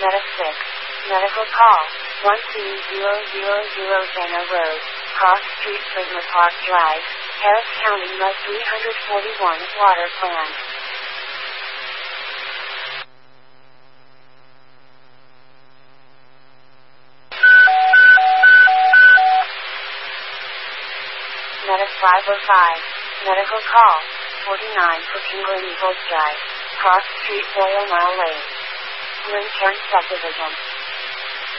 Meta 6. Medical call. 12000 Dana Road, Cross Street, Prisma Park Drive, Harris County, Mud 341, Water Plant. Meta 505. Medical call. 49 for England Eagles Drive, Cross Street, Royal Mile Lane, Lynn Kent Subdivision.